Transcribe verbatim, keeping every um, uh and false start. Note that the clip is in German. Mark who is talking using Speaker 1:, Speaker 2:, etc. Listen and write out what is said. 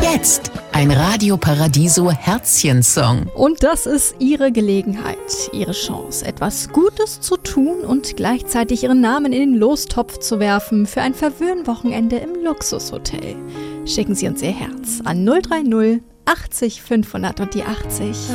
Speaker 1: Jetzt ein Radio Paradiso Herzchen-Song.
Speaker 2: Und das ist Ihre Gelegenheit, Ihre Chance, etwas Gutes zu tun und gleichzeitig Ihren Namen in den Lostopf zu werfen für ein Verwöhnwochenende im Luxushotel. Schicken Sie uns Ihr Herz an null drei null achtzig fünfhundert und die achtzig.